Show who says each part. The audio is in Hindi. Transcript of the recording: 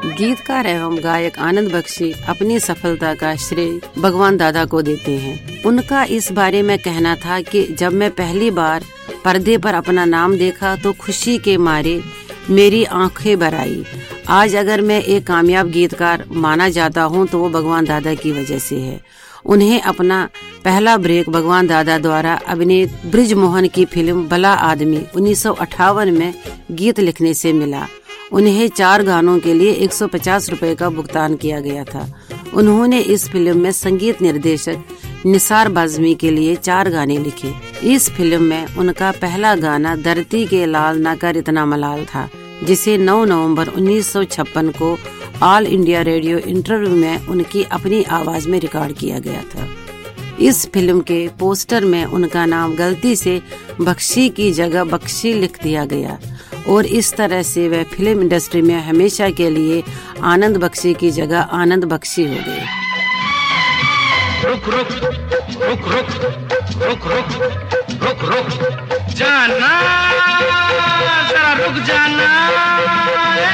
Speaker 1: गीतकार एवं गायक आनंद बख्शी अपनी सफलता का श्रेय भगवान दादा को देते हैं। उनका इस बारे में कहना था कि जब मैं पहली बार पर्दे पर अपना नाम देखा तो खुशी के मारे मेरी आंखें भर आई। आज अगर मैं एक कामयाब गीतकार माना जाता हूँ तो वो भगवान दादा की वजह से है। उन्हें अपना पहला ब्रेक भगवान दादा द्वारा अभिनीत ब्रिजमोहन की फिल्म भला आदमी 1958 में गीत लिखने से मिला। उन्हें 4 गानों के लिए 150 रुपए का भुगतान किया गया था। उन्होंने इस फिल्म में संगीत निर्देशक निसार बाज़मी के लिए 4 गाने लिखे। इस फिल्म में उनका पहला गाना धरती के लाल ना कर इतना मलाल था, जिसे 9 नवंबर 1956 को ऑल इंडिया रेडियो इंटरव्यू में उनकी अपनी आवाज में रिकॉर्ड किया गया था। इस फिल्म के पोस्टर में उनका नाम गलती से बख्शी की जगह बख्शी लिख दिया गया और इस तरह से वह फिल्म इंडस्ट्री में हमेशा के लिए आनंद बख्शी की जगह आनंद बख्शी हो गए।
Speaker 2: रुक रुक रुक रुक रुक रुक रुक रुक जाना